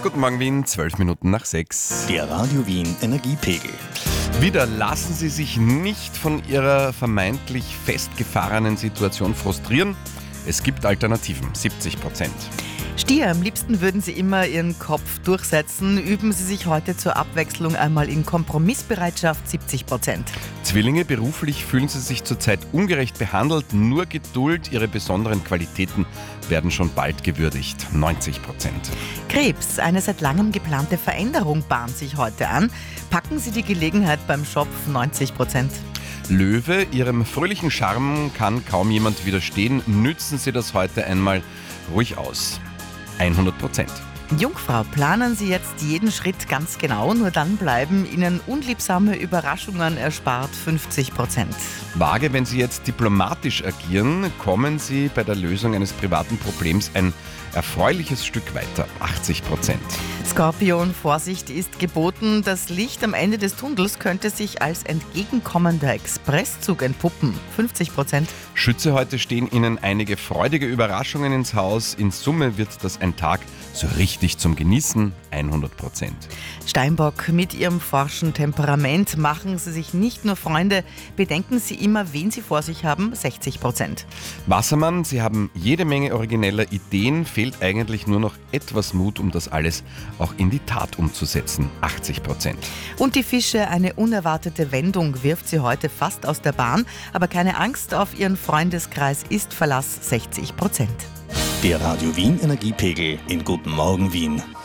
Guten Morgen Wien, 12 Minuten nach 6. Der Radio Wien Energiepegel. Wieder lassen Sie sich nicht von Ihrer vermeintlich festgefahrenen Situation frustrieren. Es gibt Alternativen, 70%. Stier, am liebsten würden Sie immer Ihren Kopf durchsetzen. Üben Sie sich heute zur Abwechslung einmal in Kompromissbereitschaft, 70%. Zwillinge, beruflich fühlen Sie sich zurzeit ungerecht behandelt. Nur Geduld, Ihre besonderen Qualitäten werden schon bald gewürdigt, 90%. Krebs, eine seit langem geplante Veränderung bahnt sich heute an. Packen Sie die Gelegenheit beim Schopf, 90%. Löwe, Ihrem fröhlichen Charme kann kaum jemand widerstehen. Nützen Sie das heute einmal ruhig aus, 100%. Jungfrau, planen Sie jetzt jeden Schritt ganz genau, nur dann bleiben Ihnen unliebsame Überraschungen erspart, 50%. Waage, wenn Sie jetzt diplomatisch agieren, kommen Sie bei der Lösung eines privaten Problems ein erfreuliches Stück weiter, 80%. Skorpion, Vorsicht ist geboten. Das Licht am Ende des Tunnels könnte sich als entgegenkommender Expresszug entpuppen, 50%. Schütze, heute stehen Ihnen einige freudige Überraschungen ins Haus. In Summe wird das ein Tag so richtig zum Genießen, 100%. Steinbock, mit Ihrem forschen Temperament machen Sie sich nicht nur Freunde, bedenken Sie immer, wen Sie vor sich haben, 60%. Wassermann, Sie haben jede Menge origineller Ideen, fehlt eigentlich nur noch etwas Mut, um das alles auch in die Tat umzusetzen, 80%. Und die Fische, eine unerwartete Wendung wirft Sie heute fast aus der Bahn, aber keine Angst, auf Ihren Freundeskreis ist Verlass, 60%. Der Radio Wien Energiepegel in Guten Morgen Wien.